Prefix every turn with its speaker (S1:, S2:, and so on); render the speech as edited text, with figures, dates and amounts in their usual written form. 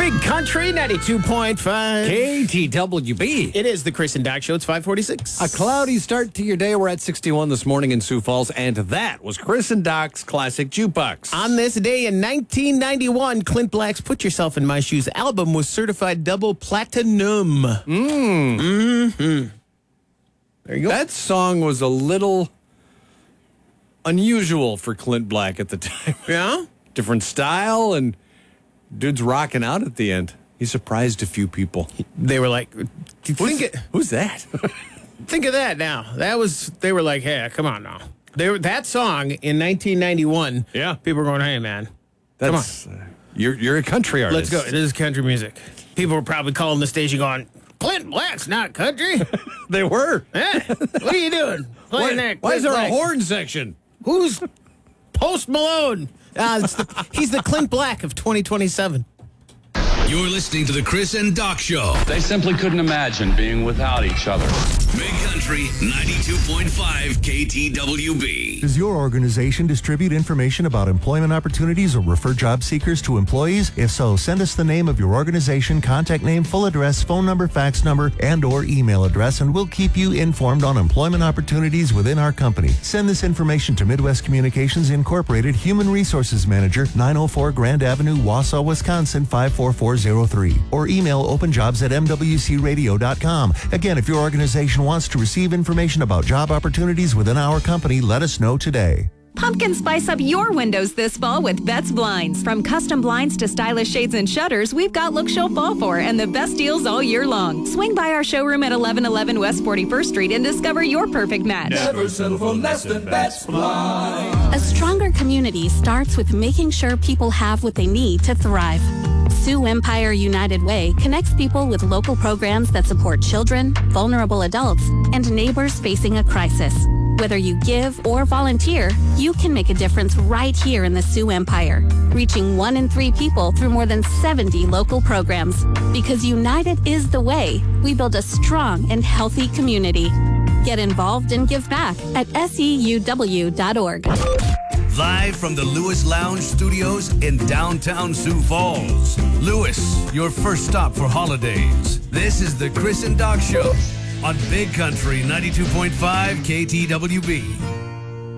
S1: Big Country 92.5
S2: KTWB.
S1: It is the Chris and Doc Show. It's 546.
S2: A cloudy start to your day. We're at 61 this morning in Sioux Falls, and that was Chris and Doc's Classic Jukebox.
S1: On this day in 1991, Clint Black's Put Yourself in My Shoes album was certified double platinum. Mm-hmm. There you go.
S2: That song was a little unusual for Clint Black at the time.
S1: Yeah?
S2: Different style, and dude's rocking out at the end. He surprised a few people.
S1: They were like,
S2: Who's that?
S1: think of that now. They were like, hey, come on now. That song in 1991.
S2: Yeah.
S1: People were going, hey, man.
S2: That's,
S1: Come on.
S2: You're a country artist.
S1: Let's go. It is country music. People were probably calling the station going, Clint Black's not country.
S2: They were.
S1: Eh, what are you doing? Playing that
S2: Why is there
S1: Clint
S2: a
S1: Black?
S2: horn section?
S1: Who's Post Malone? He's the Clint Black of 2027.
S3: You're listening to the Chris and Doc Show.
S4: They simply couldn't imagine being without each other.
S3: Big Country 92.5 KTWB.
S5: Does your organization distribute information about employment opportunities or refer job seekers to employees? If so, send us the name of your organization, contact name, full address, phone number, fax number, and or email address, and we'll keep you informed on employment opportunities within our company. Send this information to Midwest Communications Incorporated, Human Resources Manager, 904 Grand Avenue, Wausau, Wisconsin, 54403. Or email openjobs@mwcradio.com. Again, if your organization wants to receive information about job opportunities within our company, let us know today.
S6: Pumpkin spice up your windows this fall with Betts Blinds. From custom blinds to stylish shades and shutters, we've got looks you'll fall for and the best deals all year long. Swing by our showroom at 1111 West 41st Street and discover your perfect match.
S7: Never settle for less than Betts Blinds.
S8: A stronger community starts with making sure people have what they need to thrive. Sioux Empire United Way connects people with local programs that support children, vulnerable adults, and neighbors facing a crisis. Whether you give or volunteer, you can make a difference right here in the Sioux Empire, reaching 1 in 3 people through more than 70 local programs. Because united is the way we build a strong and healthy community. Get involved and give back at SEUW.org.
S3: Live from the Lewis Lounge Studios in downtown Sioux Falls. Lewis, your first stop for holidays. This is the Chris and Doc Show on Big Country 92.5 KTWB.